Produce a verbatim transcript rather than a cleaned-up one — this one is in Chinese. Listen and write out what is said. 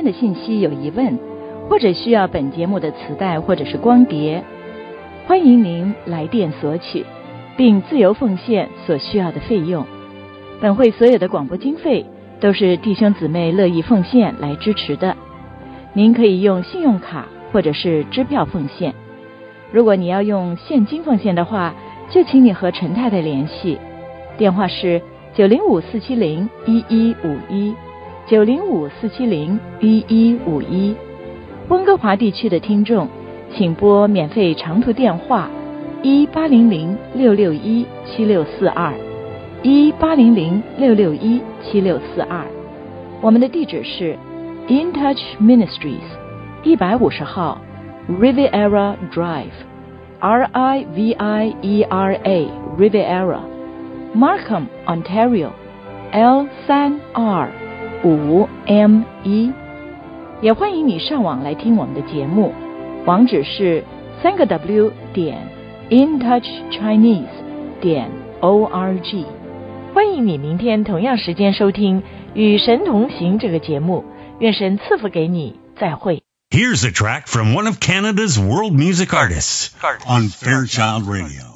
天的信息有疑问，或者需要本节目的磁带或者是光碟，欢迎您来电索取，并自由奉献所需要的费用。本会所有的广播经费都是弟兄姊妹乐意奉献来支持的。您可以用信用卡或者是支票奉献。如果你要用现金奉献的话，就请你和陈太太联系，电话是九零五四七零一一五一，九零五四七零一一五一。温哥华地区的听众，请拨免费长途电话一八零零六六一七六四二，一八零零六六一七六四二。我们的地址是 In Touch Ministries 一百五十号 Riviera Drive，R I V I E R A Riviera Markham Ontario L 三 R 五 M 一。也欢迎你上网来听我们的节目，网址是三个 W 点 intouchchinese 点 org。欢迎你明天同样时间收听与神同行这个节目，愿神赐福给你，再会。 Here's a track from one of Canada's world music artists on Fairchild Radio.